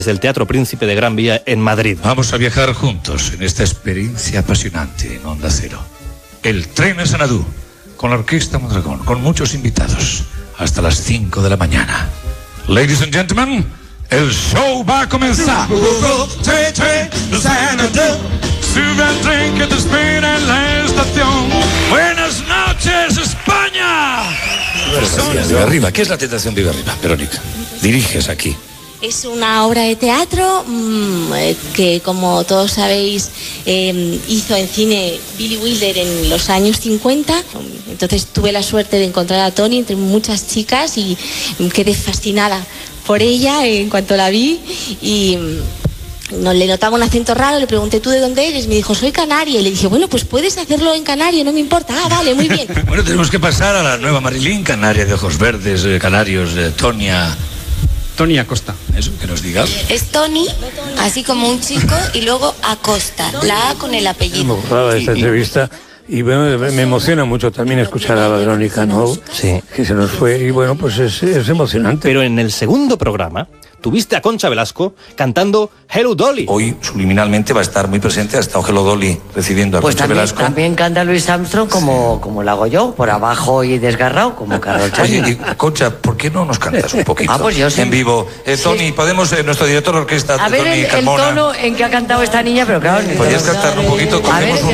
Desde el Teatro Príncipe de Gran Vía en Madrid. Vamos a viajar juntos en esta experiencia apasionante en Onda Cero. El tren a Sanadú, con la Orquesta Mondragón, con muchos invitados, hasta las 5 de la mañana. Ladies and gentlemen, el show va a comenzar. Sube al tren que te espera en la estación. Buenas noches, España. Vive arriba. ¿Qué es La Tentación Vive Arriba, Verónica? Diriges aquí. Es una obra de teatro que, como todos sabéis, hizo en cine Billy Wilder en los años 50. Entonces tuve la suerte de encontrar a Toni entre muchas chicas y quedé fascinada por ella en cuanto la vi. Y no, le notaba un acento raro, le pregunté, ¿tú de dónde eres? Me dijo, soy canaria. Y le dije, bueno, pues puedes hacerlo en canario, no me importa. Ah, vale, muy bien. Bueno, tenemos que pasar a la nueva Marilyn, canaria de ojos verdes, canarios, Tonia. Toni Acosta. Eso, que nos digas. Es Toni, así como un chico, y luego Acosta, la A con el apellido. Me gustaba esta entrevista y bueno, me emociona mucho también escuchar a Verónica, ¿no? Sí. Que se nos fue y bueno, pues es emocionante. Pero en el segundo programa tuviste a Concha Velasco cantando Hello Dolly. Hoy subliminalmente va a estar muy presente, ha estado Hello Dolly recibiendo a Pues Concha Velasco. también canta Louis Armstrong como lo hago yo, por abajo y desgarrado, como Carol Channing. Oye, Concha, ¿por qué no nos cantas un poquito? Pues yo sí. En vivo. Toni, Sí. podemos, nuestro director de orquesta, A ver Toni el Carmona. tono en que ha cantado esta niña, pero claro... ¿Podrías cantar un poquito? A ver,